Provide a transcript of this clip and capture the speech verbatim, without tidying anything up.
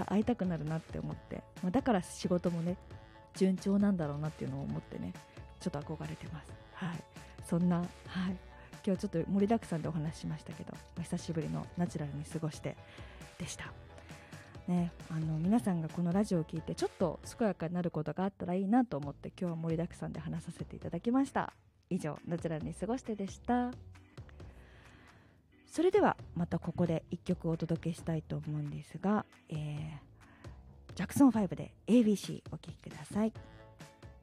会いたくなるなって思って、まあ、だから仕事もね順調なんだろうなっていうのを思ってね、ちょっと憧れてます。はい、そんな、はい、今日ちょっと盛りだくさんでお話ししましたけど、久しぶりのナチュラルに過ごしてでしたね。あの皆さんがこのラジオを聞いてちょっと健やかになることがあったらいいなと思って、今日は盛りだくさんで話させていただきました。以上、ナチュラルに過ごしてでした。それではまたここでいっきょくお届けしたいと思うんですが、えー、ジャクソンファイブで エービーシー お聴きください。